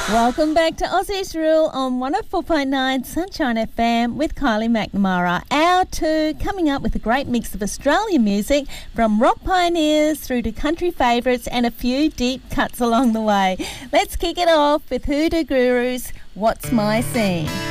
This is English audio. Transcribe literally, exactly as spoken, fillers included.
Welcome back to Aussie's Rule on one oh four point nine Sunshine F M with Kylie McNamara. Hour two, coming up with a great mix of Australian music from rock pioneers through to country favourites and a few deep cuts along the way. Let's kick it off with Hoodoo Gurus, What's My Scene?